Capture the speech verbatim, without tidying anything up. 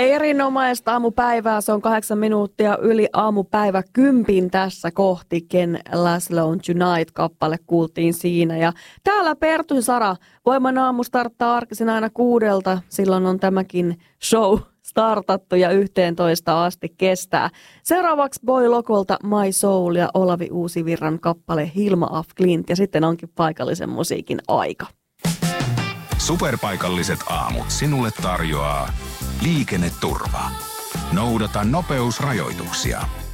Erinomaista aamupäivää, se on kahdeksan minuuttia yli aamupäivä kympin tässä kohti. Ken Laszlo Tonight-kappale kuultiin siinä. Ja täällä Perttu ja Sara, Voiman aamu starttaa arkisin aina kuudelta, silloin on tämäkin show startattu ja yhteentoista asti kestää. Seuraavaksi Boy Locolta My Soul ja Olavi Uusivirran kappale Hilma af Klint ja sitten onkin paikallisen musiikin aika. Superpaikalliset aamut sinulle tarjoaa Liikenneturva. Noudata nopeusrajoituksia.